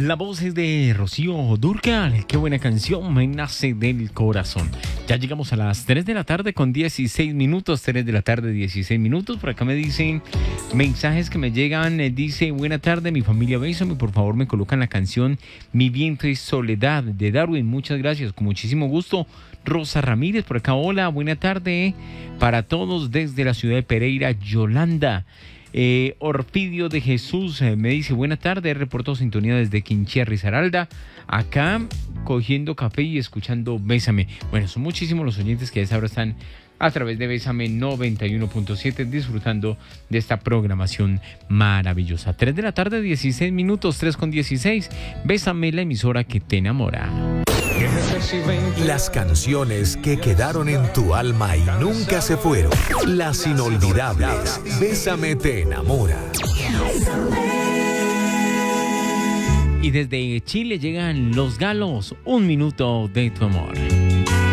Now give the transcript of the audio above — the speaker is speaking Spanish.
La voz es de Rocío Dúrcal. Qué buena canción, me nace del corazón. Ya llegamos a las 3 de la tarde con 16 minutos. 3 de la tarde, 16 minutos. Por acá me dicen mensajes que me llegan. Dice, buena tarde, mi familia, bésame. Por favor, me colocan la canción Mi vientre es soledad de Darwin. Muchas gracias, con muchísimo gusto. Rosa Ramírez, por acá, hola, buena tarde para todos desde la ciudad de Pereira, Yolanda. Orfidio de Jesús me dice, buena tarde, reporto sintonía desde Quinchía, Risaralda, acá cogiendo café y escuchando Bésame. Bueno, son muchísimos los oyentes que a esa hora están a través de Bésame 91.7 disfrutando de esta programación maravillosa. 3 de la tarde, 16 minutos, 3:16. Bésame, la emisora que te enamora. Las canciones que quedaron en tu alma y nunca se fueron. Las inolvidables. Bésame te enamora. Y desde Chile llegan Los Galos, Un minuto de tu amor.